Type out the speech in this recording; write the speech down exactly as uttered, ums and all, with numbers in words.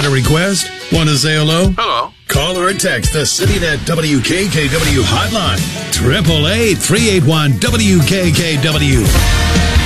a request? Want to say hello? Hello. Call or text the CityNet W K K W hotline. Triple eight three eight one W K K W.